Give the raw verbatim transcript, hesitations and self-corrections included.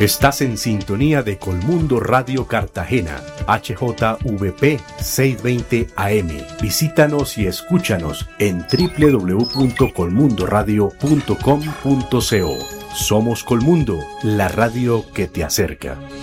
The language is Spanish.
Estás en sintonía de Colmundo Radio Cartagena, H J V P seiscientos veinte A M. Visítanos y escúchanos en doble u doble u doble u punto colmundo radio punto com punto co. Somos Colmundo, la radio que te acerca.